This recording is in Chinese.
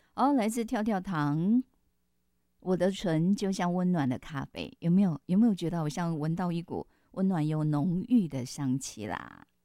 哦，来自跳跳糖，我的唇就像温暖的咖啡，有没有觉得好像闻到一股温暖又浓郁的香气啦？